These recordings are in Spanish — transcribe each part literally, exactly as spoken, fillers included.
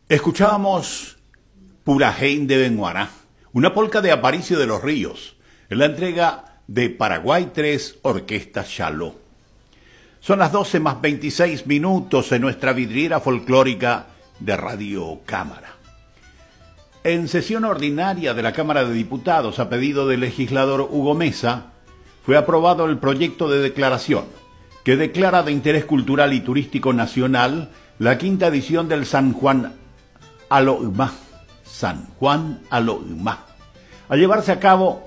Escuchábamos Purajein de Benguará, una polca de Aparicio de los Ríos, en la entrega de Paraguay tres, Orquesta Chaló. Son las doce más veintiséis minutos en nuestra vidriera folclórica de Radio Cámara. En sesión ordinaria de la Cámara de Diputados, a pedido del legislador Hugo Mesa, fue aprobado el proyecto de declaración que declara de interés cultural y turístico nacional la quinta edición del San Juan Alo'ymá, San Juan Alo'ymá, a llevarse a cabo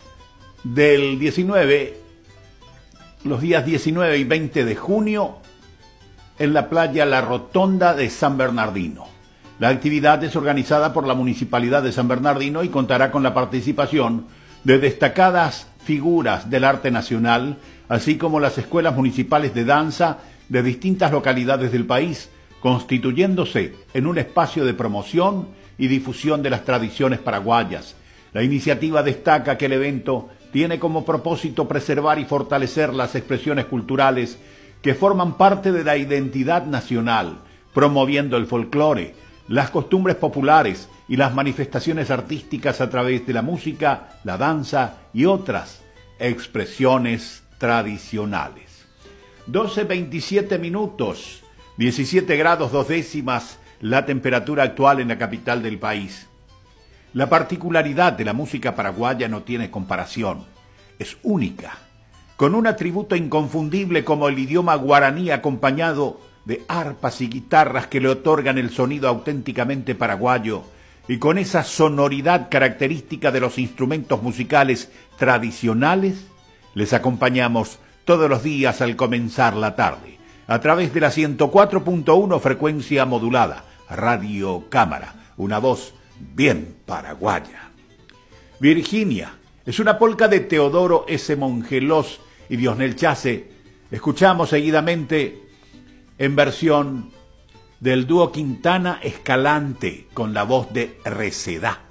del diecinueve, los días diecinueve y veinte de junio en la playa La Rotonda de San Bernardino. La actividad es organizada por la Municipalidad de San Bernardino y contará con la participación de destacadas figuras del arte nacional, así como las escuelas municipales de danza de distintas localidades del país, constituyéndose en un espacio de promoción y difusión de las tradiciones paraguayas. La iniciativa destaca que el evento tiene como propósito preservar y fortalecer las expresiones culturales que forman parte de la identidad nacional, promoviendo el folclore, las costumbres populares y las manifestaciones artísticas a través de la música, la danza y otras expresiones tradicionales. doce veintisiete minutos, diecisiete grados dos décimas la temperatura actual en la capital del país. La particularidad de la música paraguaya no tiene comparación, es única, con un atributo inconfundible como el idioma guaraní acompañado de arpas y guitarras que le otorgan el sonido auténticamente paraguayo y con esa sonoridad característica de los instrumentos musicales tradicionales, les acompañamos todos los días al comenzar la tarde, a través de la ciento cuatro punto uno frecuencia modulada, Radio Cámara, una voz bien paraguaya. Virginia es una polca de Teodoro S. Mongelós y Diosnel Chase. Escuchamos seguidamente en versión del dúo Quintana Escalante con la voz de Recedá.